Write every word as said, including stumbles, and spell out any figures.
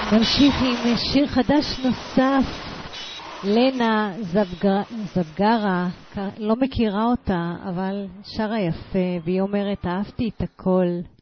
נמשיך עם שיר חדש נוסף, לנה זבגרה, זבגרה, לא מכירה אותה, אבל שרה יפה, והיא אומרת, אהבתי את הכל.